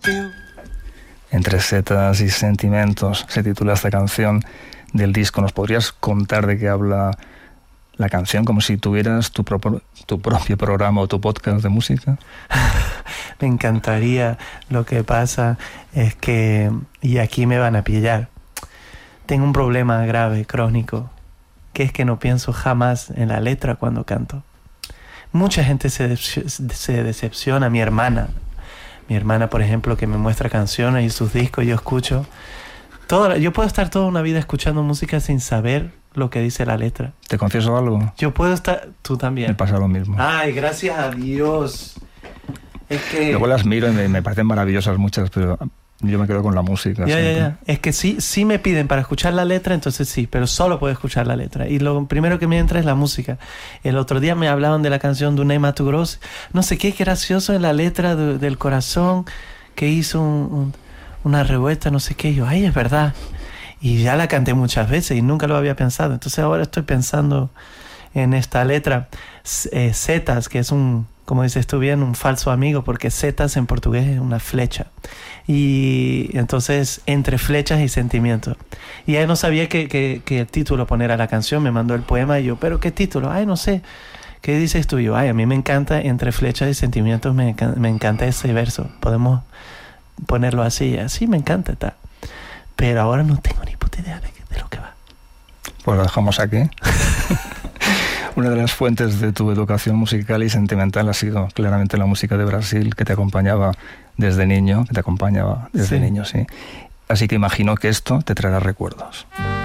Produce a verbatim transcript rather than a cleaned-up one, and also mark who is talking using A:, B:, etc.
A: Entre setas y sentimientos se titula esta canción del disco. ¿Nos podrías contar de qué habla la canción, como si tuvieras tu, pro- tu propio programa o tu podcast de música?
B: Me encantaría. Lo que pasa es que, y aquí me van a pillar, tengo un problema grave, crónico, que es que no pienso jamás en la letra cuando canto. Mucha gente se, de- se decepciona. Mi hermana, mi hermana, por ejemplo, que me muestra canciones y sus discos, yo escucho. Toda, yo puedo estar toda una vida escuchando música sin saber lo que dice la letra.
A: ¿Te confieso algo?
B: Yo puedo estar... Tú también.
A: Me pasa lo mismo.
B: Ay, gracias a Dios. Es que...
A: Luego las miro y me, me parecen maravillosas muchas, pero yo me quedo con la música.
B: Ya, ya,
A: siempre.
B: ya. Es que sí, sí me piden para escuchar la letra, entonces sí, pero solo puedo escuchar la letra. Y lo primero que me entra es la música. El otro día me hablaban de la canción de Unai Mato Grosso. No sé qué, qué gracioso en la letra de, del corazón, que hizo un, un, una revuelta, no sé qué. Y yo, ay, es verdad. Y ya la canté muchas veces y nunca lo había pensado. Entonces ahora estoy pensando en esta letra. Eh, Zetas, que es un, como dices tú bien, un falso amigo, porque zetas en portugués es una flecha. Y entonces, entre flechas y sentimientos. Y ella no sabía que, que, que el título poner a la canción, me mandó el poema y yo, ¿pero qué título? Ay, no sé. ¿Qué dices tú? Y yo, ay, a mí me encanta entre flechas y sentimientos, me, enca- me encanta ese verso. Podemos ponerlo así, así me encanta, tal. Pero ahora no tengo ni puta idea de, de lo que va.
A: Pues lo dejamos aquí. Una de las fuentes de tu educación musical y sentimental ha sido claramente la música de Brasil, que te acompañaba desde niño, que te acompañaba desde
B: Sí.
A: niño, sí. Así que imagino que esto te traerá recuerdos.